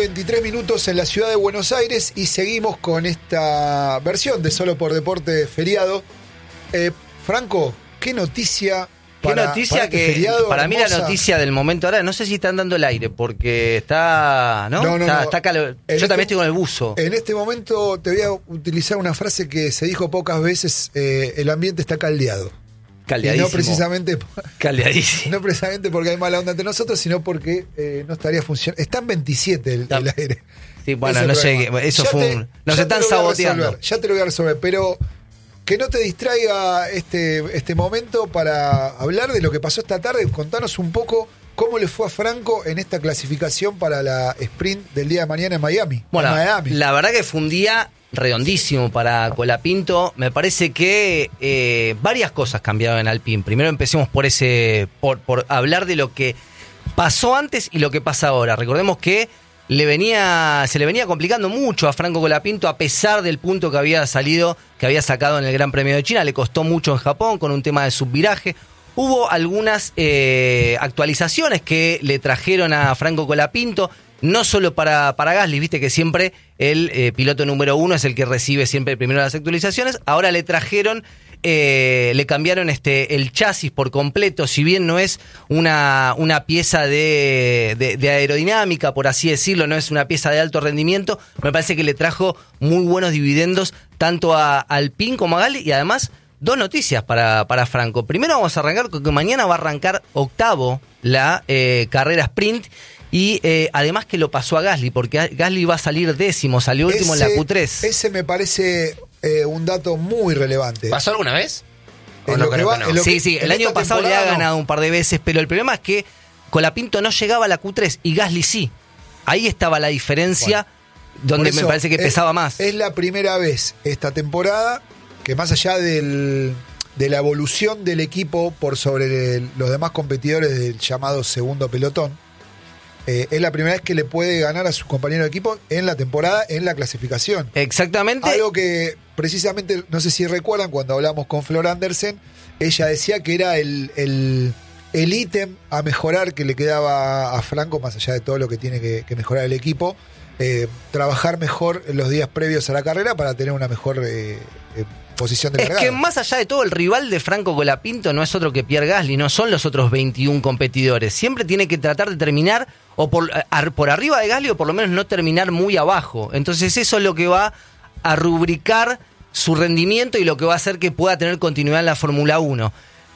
23 minutos en la ciudad de Buenos Aires y seguimos con esta versión de Solo por Deporte feriado. Franco, ¿qué noticia? Qué noticia que feriado, para mí la noticia del momento ahora, no sé si están dando el aire porque está, ¿no? Está calor. Yo también estoy con el buzo. En este momento te voy a utilizar una frase que se dijo pocas veces, el ambiente está caldeado. Caldeadísimo. Y no precisamente, caldeadísimo. No precisamente porque hay mala onda entre nosotros, sino porque no estaría funcionando. Está en 27 el aire. Sí, bueno, no sé, eso fue nos están saboteando. Ya te lo voy a resolver, pero que no te distraiga este momento para hablar de lo que pasó esta tarde. Contanos un poco cómo le fue a Franco en esta clasificación para la sprint del día de mañana en Miami. Bueno, la verdad que fue un día redondísimo para Colapinto. Me parece que varias cosas cambiaron en Alpine. Primero empecemos por hablar de lo que pasó antes y lo que pasa ahora. Recordemos que se le venía complicando mucho a Franco Colapinto a pesar del punto que había sacado en el Gran Premio de China. Le costó mucho en Japón con un tema de subviraje. Hubo algunas actualizaciones que le trajeron a Franco Colapinto, no solo para Gasly, viste que siempre el piloto número 1 es el que recibe siempre primero las actualizaciones. Ahora le trajeron, le cambiaron el chasis por completo, si bien no es una pieza de aerodinámica, por así decirlo, no es una pieza de alto rendimiento, me parece que le trajo muy buenos dividendos tanto a Alpine como a Gasly. Y además, dos noticias para Franco. Primero vamos a arrancar con que mañana va a arrancar octavo la carrera sprint. Y además que lo pasó a Gasly, porque Gasly va a salir décimo, salió último en la Q3. Ese me parece un dato muy relevante. ¿Pasó alguna vez? Sí, el año pasado le ha ganado un par de veces, pero el problema es que Colapinto no llegaba a la Q3 y Gasly sí. Ahí estaba la diferencia, donde me parece que pesaba más. Es la primera vez esta temporada que, más allá de la evolución del equipo por sobre los demás competidores del llamado segundo pelotón, es la primera vez que le puede ganar a su compañero de equipo en la temporada, en la clasificación. Exactamente. Algo que precisamente, no sé si recuerdan, cuando hablamos con Flor Andersen, ella decía que era el ítem a mejorar que le quedaba a Franco, más allá de todo lo que tiene que mejorar el equipo, trabajar mejor en los días previos a la carrera para tener una mejor posición de largada. Es que más allá de todo, el rival de Franco Colapinto no es otro que Pierre Gasly, no son los otros 21 competidores. Siempre tiene que tratar de terminar o por arriba de Gasly, o por lo menos no terminar muy abajo. Entonces eso es lo que va a rubricar su rendimiento y lo que va a hacer que pueda tener continuidad en la Fórmula 1.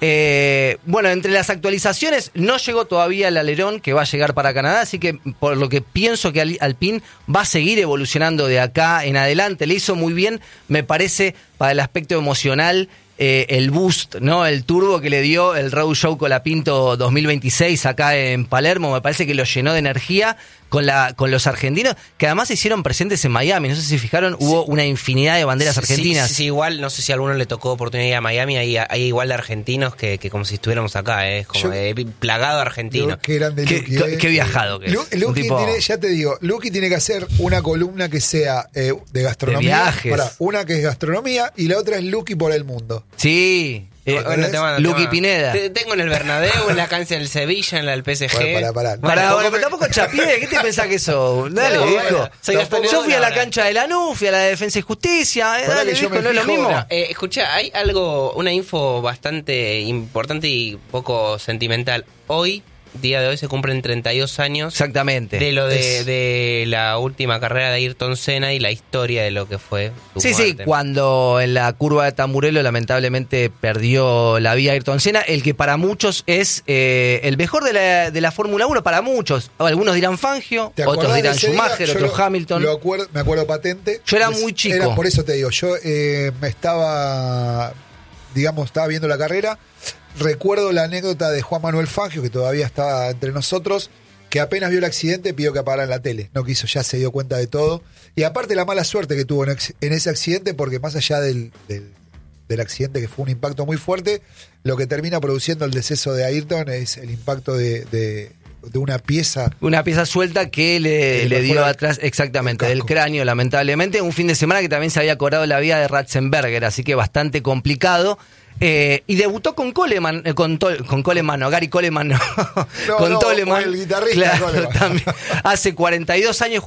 Bueno, entre las actualizaciones no llegó todavía el alerón que va a llegar para Canadá, así que por lo que pienso que Alpine va a seguir evolucionando de acá en adelante. Le hizo muy bien, me parece, para el aspecto emocional, el boost, ¿no? El turbo que le dio el Road Show Colapinto 2026 acá en Palermo. Me parece que lo llenó de energía con los argentinos, que además se hicieron presentes en Miami. No sé si fijaron, hubo una infinidad de banderas argentinas. Sí, igual, no sé si a alguno le tocó oportunidad de ir a Miami, hay igual de argentinos que como si estuviéramos acá, es como plagado argentino. Qué grande Luqui. Qué viajado que es. Luqui tiene, ya te digo, Luqui tiene que hacer una columna que sea de gastronomía. De viajes. Una que es gastronomía y la otra es Luqui por el mundo. Sí. Luqui Pineda. Tengo en el Bernabéu, en la cancha del Sevilla, en la del PSG. Pará. Pero tampoco chapide, ¿qué te pensás que sos? Dale, viejo. Yo fui a la cancha de Lanús, fui a la de Defensa y Justicia. Dale, viejo, no es lo mismo. Escuchá, hay una info bastante importante y poco sentimental. Día de hoy se cumplen 32 años. Exactamente. De la última carrera de Ayrton Senna y la historia de lo que fue su muerte. Cuando en la curva de Tamburello lamentablemente perdió la vida Ayrton Senna, el que para muchos es el mejor de la Fórmula 1, para muchos. Algunos dirán Fangio, otros dirán Schumacher, otros Hamilton. Me acuerdo patente. Yo era muy chico. Por eso te digo, yo estaba viendo la carrera. Recuerdo la anécdota de Juan Manuel Fangio, que todavía estaba entre nosotros, que apenas vio el accidente pidió que apagaran la tele. No quiso, ya se dio cuenta de todo. Y aparte la mala suerte que tuvo en ese accidente, porque más allá del accidente, que fue un impacto muy fuerte, lo que termina produciendo el deceso de Ayrton es el impacto de una pieza. Una pieza suelta que le dio atrás, exactamente, del cráneo, lamentablemente. Un fin de semana que también se había cobrado la vida de Ratzenberger, así que bastante complicado. Y debutó con Coleman, con Coleman, no, Gary Coleman, no. Con Toleman. Con el guitarrista, claro, también. Hace 42 años